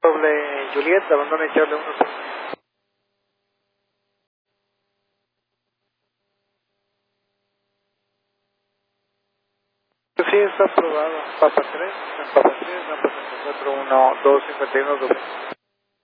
Doble Juliet, abandona Charlie 1. Sí, está aprobado. Papa 3, Papa 3, Papa 34, 1, 2, 51, 2.